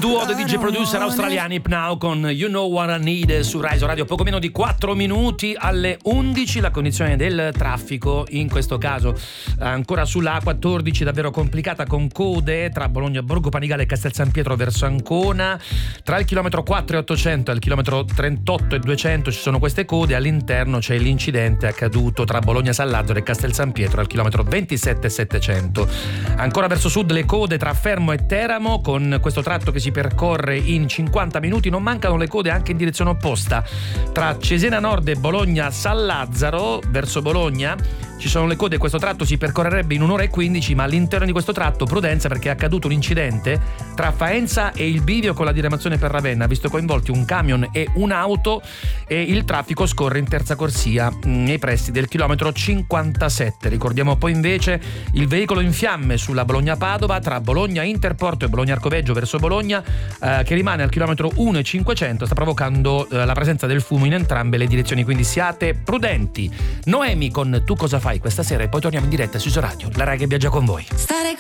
duo di DJ producer australiani Hip Now con You Know What I Need su Rise Radio. Poco meno di 4 minuti alle 11. La condizione del traffico in questo caso ancora sulla A14 davvero complicata, con code tra Bologna Borgo Panigale e Castel San Pietro verso Ancona. Tra il chilometro 4 e 800 e il chilometro 38 e 200 ci sono queste code. All'interno c'è l'incidente accaduto tra Bologna San Lazzaro e Castel San Pietro al chilometro 27 e 700. Ancora verso sud le code tra Fermo e Teramo, con questo tratto che si percorre in 50 minuti. Non mancano le code anche in direzione opposta tra Cesena Nord e Bologna San Lazzaro verso Bologna. Ci sono le code, questo tratto si percorrerebbe in 1 ora e 15, ma all'interno di questo tratto prudenza, perché è accaduto un incidente tra Faenza e il bivio con la diramazione per Ravenna, visto coinvolti un camion e un'auto, e il traffico scorre in terza corsia nei pressi del chilometro 57. Ricordiamo poi invece il veicolo in fiamme sulla Bologna-Padova tra Bologna Interporto e Bologna Arcoveggio verso Bologna, che rimane al chilometro 1 e 500, sta provocando la presenza del fumo in entrambe le direzioni, quindi siate prudenti. Noemi con Tu cosa fai questa sera, e poi torniamo in diretta su Iso Radio, la radio che viaggia con voi. Stare